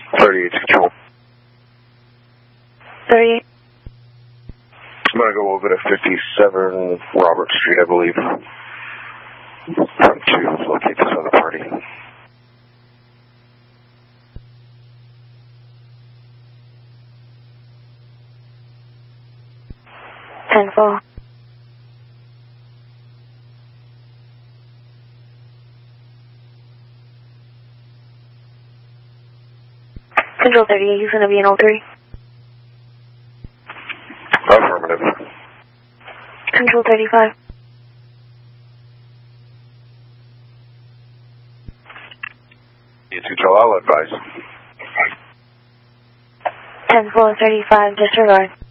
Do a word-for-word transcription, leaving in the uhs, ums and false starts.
thirty-eight control. thirty-eight. I'm going to go over to fifty-seven Robert Street, I believe. To locate this other party. ten four. Control thirty-eight, he's going to be in oh three. Affirmative. Control thirty-five. You control, I'll advise. ten four thirty-five, disregard.